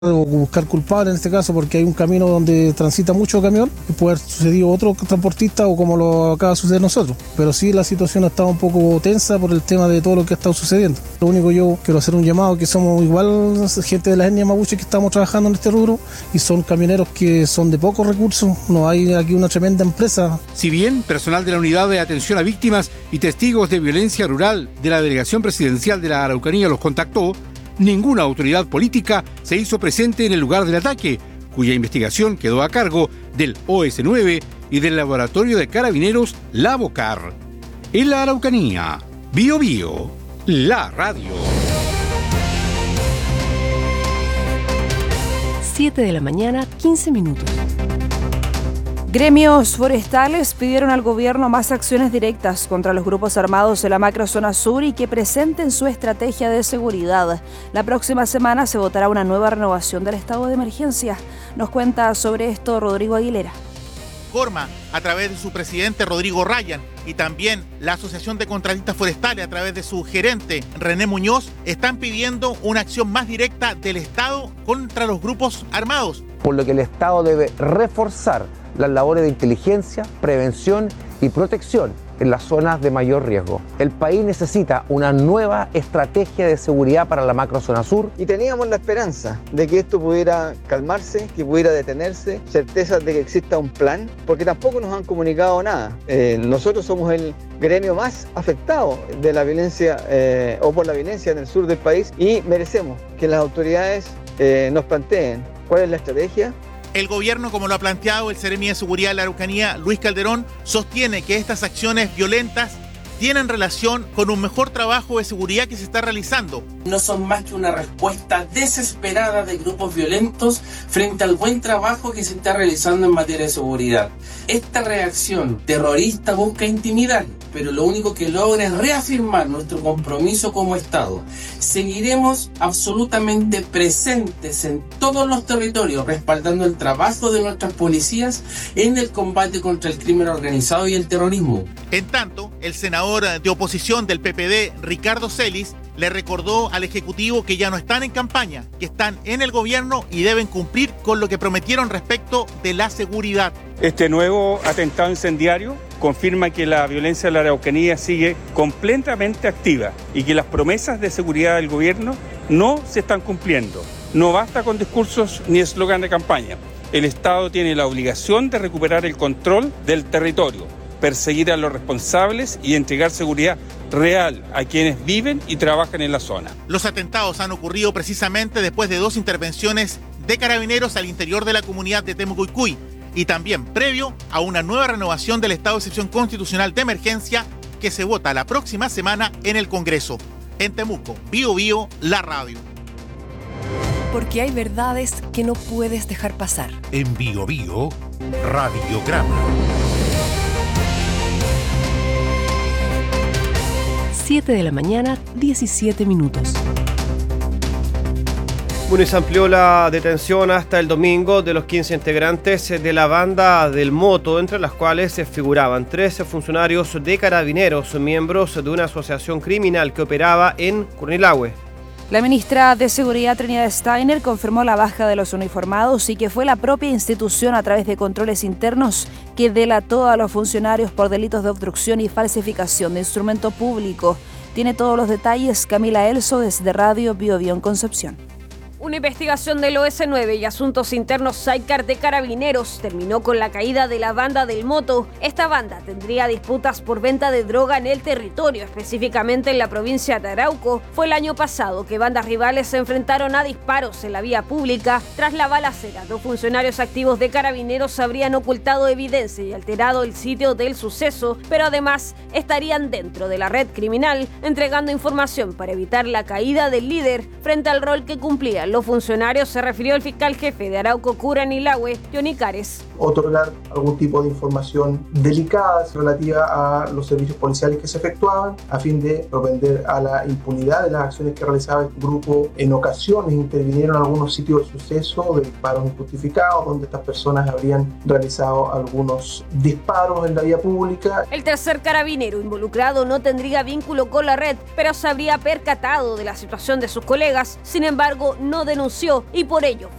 o buscar culpables en este caso, porque hay un camino donde transita mucho camión y puede haber sucedido otro transportista o como lo acaba de suceder nosotros. Pero sí, la situación ha estado un poco tensa por el tema de todo lo que ha estado sucediendo. Lo único, yo quiero hacer un llamado, que somos igual gente de la etnia mapuche que estamos trabajando en este rubro y son camioneros que son de pocos recursos, no hay aquí una tremenda empresa. Si bien personal de la Unidad de Atención a Víctimas y Testigos de Violencia Rural de la Delegación Presidencial de la Araucanía los contactó, ninguna autoridad política se hizo presente en el lugar del ataque, cuya investigación quedó a cargo del OS9 y del Laboratorio de Carabineros Lavocar. En la Araucanía, Bío Bío, la radio. 7 de la mañana, 15 minutos. Gremios forestales pidieron al gobierno más acciones directas contra los grupos armados de la macrozona sur y que presenten su estrategia de seguridad. La próxima semana se votará una nueva renovación del estado de emergencia. Nos cuenta sobre esto Rodrigo Aguilera. Corma, a través de su presidente Rodrigo Ryan, y también la Asociación de Contratistas Forestales, a través de su gerente René Muñoz, están pidiendo una acción más directa del Estado contra los grupos armados. Por lo que el Estado debe reforzar las labores de inteligencia, prevención y protección en las zonas de mayor riesgo. El país necesita una nueva estrategia de seguridad para la macrozona sur. Y teníamos la esperanza de que esto pudiera calmarse, que pudiera detenerse, certezas de que exista un plan, porque tampoco nos han comunicado nada. Nosotros somos el gremio más afectado de la violencia o por la violencia en el sur del país y merecemos que las autoridades nos planteen cuál es la estrategia. El gobierno, como lo ha planteado el Seremi de Seguridad de la Araucanía, Luis Calderón, sostiene que estas acciones violentas tienen relación con un mejor trabajo de seguridad que se está realizando. No son más que una respuesta desesperada de grupos violentos frente al buen trabajo que se está realizando en materia de seguridad. Esta reacción terrorista busca intimidar, pero lo único que logra es reafirmar nuestro compromiso como Estado. Seguiremos absolutamente presentes en todos los territorios, respaldando el trabajo de nuestras policías en el combate contra el crimen organizado y el terrorismo. En tanto, el senador de oposición del PPD, Ricardo Celis, le recordó al Ejecutivo que ya no están en campaña, que están en el gobierno y deben cumplir con lo que prometieron respecto de la seguridad. Este nuevo atentado incendiario confirma que la violencia de la Araucanía sigue completamente activa y que las promesas de seguridad del gobierno no se están cumpliendo. No basta con discursos ni eslogan de campaña. El Estado tiene la obligación de recuperar el control del territorio, perseguir a los responsables y entregar seguridad real a quienes viven y trabajan en la zona. Los atentados han ocurrido precisamente después de 2 intervenciones de carabineros al interior de la comunidad de Temucuicui y también previo a una nueva renovación del estado de excepción constitucional de emergencia que se vota la próxima semana en el Congreso. En Temuco, Bío Bío, la radio. Porque hay verdades que no puedes dejar pasar. En Bío Bío, Radiograma. 7 de la mañana, 17 minutos. Bueno, y se amplió la detención hasta el domingo de los 15 integrantes de la banda del Moto, entre las cuales se figuraban 13 funcionarios de Carabineros, miembros de una asociación criminal que operaba en Curanilahue. La ministra de Seguridad, Trinidad Steiner, confirmó la baja de los uniformados y que fue la propia institución, a través de controles internos, que delató a los funcionarios por delitos de obstrucción y falsificación de instrumento público. Tiene todos los detalles Camila Elso desde Radio Bío Bío en Concepción. Una investigación del OS9 y Asuntos Internos Sidecar de Carabineros terminó con la caída de la banda del Moto. Esta banda tendría disputas por venta de droga en el territorio, específicamente en la provincia de Arauco. Fue el año pasado que bandas rivales se enfrentaron a disparos en la vía pública. Tras la balacera, 2 funcionarios activos de Carabineros habrían ocultado evidencia y alterado el sitio del suceso, pero además estarían dentro de la red criminal, entregando información para evitar la caída del líder frente al rol que cumplían los funcionarios, se refirió el fiscal jefe de Arauco Curanilahue, Johnny Cares. Otorgar algún tipo de información delicada relativa a los servicios policiales que se efectuaban a fin de propender a la impunidad de las acciones que realizaba el grupo. En ocasiones intervinieron en algunos sitios de suceso de disparos injustificados, donde estas personas habrían realizado algunos disparos en la vía pública. El tercer carabinero involucrado no tendría vínculo con la red, pero se habría percatado de la situación de sus colegas. Sin embargo, no no denunció y por ello